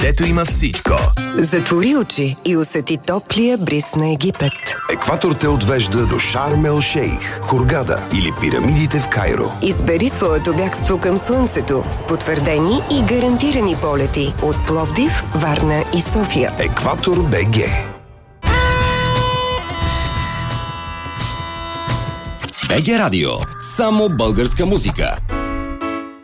дето има всичко. Затвори очи и усети топлия бриз на Египет. Екватор те отвежда до Шарм ел Шейх, Хургада или пирамидите в Кайро. Избери своето бягство към слънцето с потвърдени и гарантирани полети от Пловдив, Варна и София. Екватор БГ. БГ Радио. Само българска музика.